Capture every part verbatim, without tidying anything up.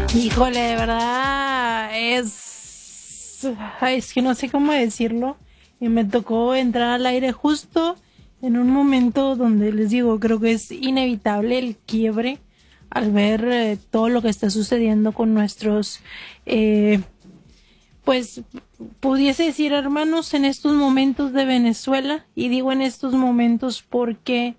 Híjole, de verdad, es... ay, es que no sé cómo decirlo. Y me tocó entrar al aire justo en un momento donde, les digo, creo que es inevitable el quiebre al ver eh, todo lo que está sucediendo con nuestros, eh, pues, pudiese decir hermanos en estos momentos de Venezuela. Y digo en estos momentos porque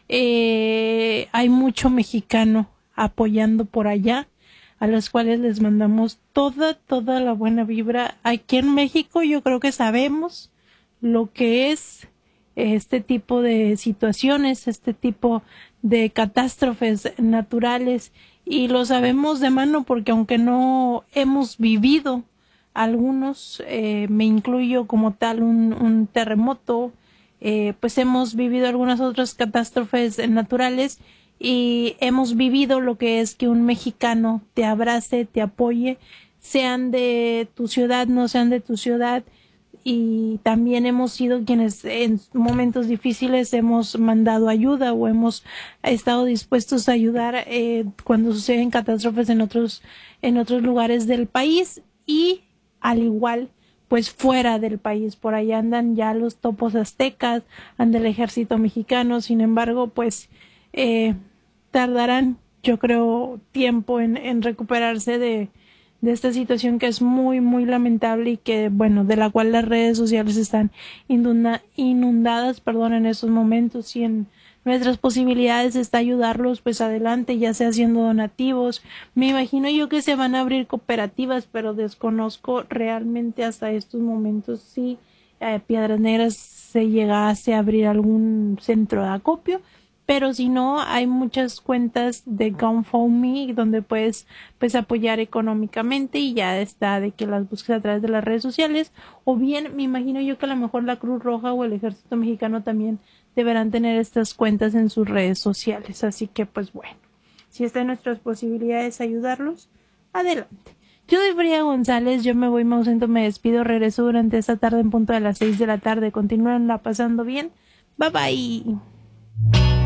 eh, hay mucho mexicano apoyando por allá, a los cuales les mandamos toda, toda la buena vibra. Aquí en México yo creo que sabemos lo que es este tipo de situaciones, este tipo de catástrofes naturales, y lo sabemos de mano porque aunque no hemos vivido algunos, eh, me incluyo como tal, un, un terremoto, eh, pues hemos vivido algunas otras catástrofes naturales y hemos vivido lo que es que un mexicano te abrace, te apoye, sean de tu ciudad, no sean de tu ciudad. Y también hemos sido quienes en momentos difíciles hemos mandado ayuda o hemos estado dispuestos a ayudar eh, cuando suceden catástrofes en otros, en otros lugares del país, y al igual pues fuera del país. Por ahí andan ya los topos aztecas, anda el ejército mexicano. Sin embargo, pues eh, tardarán, yo creo, tiempo en, en recuperarse de, de esta situación que es muy, muy lamentable y que, bueno, de la cual las redes sociales están inunda, inundadas, perdón, en estos momentos. Y en nuestras posibilidades está ayudarlos, pues adelante, ya sea haciendo donativos. Me imagino yo que se van a abrir cooperativas, pero desconozco realmente hasta estos momentos si eh, Piedras Negras se llegase a abrir algún centro de acopio. Pero si no, hay muchas cuentas de GoFundMe donde puedes pues apoyar económicamente, y ya está de que las busques a través de las redes sociales, o bien me imagino yo que a lo mejor la Cruz Roja o el Ejército Mexicano también deberán tener estas cuentas en sus redes sociales. Así que pues bueno, si está en nuestras posibilidades ayudarlos, adelante. Yo soy Frida González, yo me voy, me ausento, me despido, regreso durante esta tarde en punto de las seis de la tarde. Continúenla pasando bien. Bye bye.